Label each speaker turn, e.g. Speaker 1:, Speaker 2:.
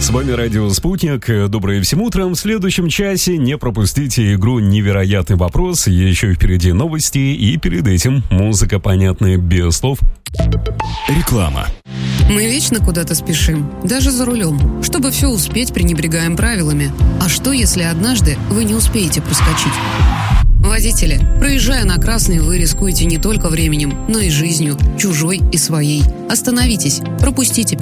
Speaker 1: С вами Радио Спутник. Доброе всем утром. В следующем часе не пропустите игру «Невероятный вопрос». Еще впереди новости, и перед этим музыка, понятная без слов. Реклама.
Speaker 2: Мы вечно куда-то спешим, даже за рулем. Чтобы все успеть, пренебрегаем правилами. А что, если однажды вы не успеете проскочить? Водители, проезжая на красный, вы рискуете не только временем, но и жизнью, чужой и своей. Остановитесь, пропустите